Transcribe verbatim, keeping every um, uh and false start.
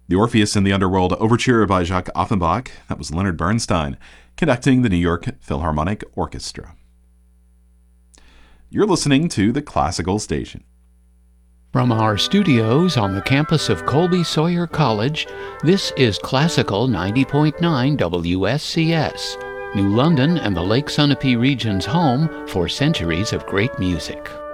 The Orpheus in the Underworld Overture by Jacques Offenbach. That was Leonard Bernstein, conducting the New York Philharmonic Orchestra. You're listening to the Classical Station. From our studios on the campus of Colby Sawyer College, this is Classical ninety point nine W S C S, New London and the Lake Sunapee region's home for centuries of great music.